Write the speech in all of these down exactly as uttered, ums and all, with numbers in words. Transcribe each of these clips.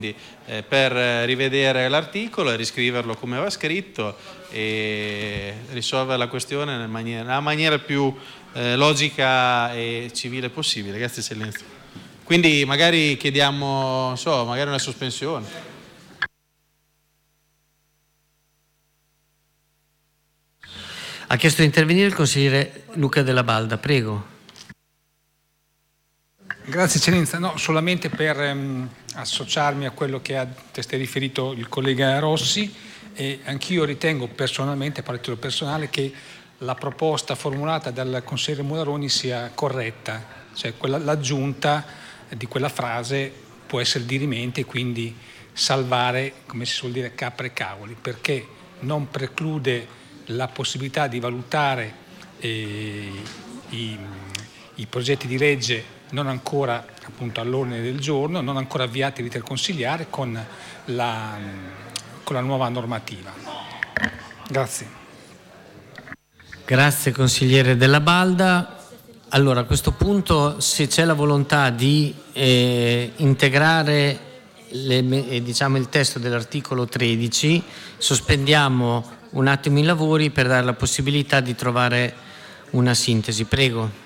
Eh, per rivedere l'articolo e riscriverlo come va scritto e risolvere la questione nella maniera, nella maniera più eh, logica e civile possibile. Grazie Eccellenza. Quindi magari chiediamo, non so, magari una sospensione. Ha chiesto di intervenire il consigliere Luca Della Balda, prego. Grazie Eccellenza, no, solamente per ehm, associarmi a quello che ha testé riferito il collega Rossi, e anch'io ritengo personalmente, a titolo personale, che la proposta formulata dal consigliere Mularoni sia corretta, cioè quella, l'aggiunta di quella frase può essere dirimente e quindi salvare, come si suol dire, capre e cavoli, perché non preclude la possibilità di valutare eh, i, i progetti di legge non ancora appunto all'ordine del giorno, non ancora avviati l'iter consiliare con la, con la nuova normativa. Grazie. Grazie consigliere Della Balda. Allora, a questo punto, se c'è la volontà di eh, integrare le, eh, diciamo, il testo dell'articolo tredici, sospendiamo un attimo i lavori per dare la possibilità di trovare una sintesi. Prego.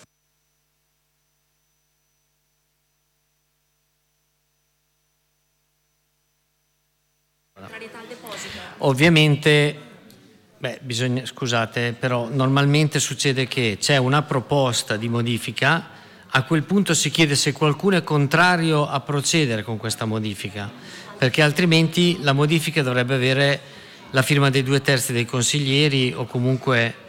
Ovviamente, beh, bisogna, scusate, però normalmente succede che c'è una proposta di modifica, a quel punto si chiede se qualcuno è contrario a procedere con questa modifica, perché altrimenti la modifica dovrebbe avere la firma dei due terzi dei consiglieri o comunque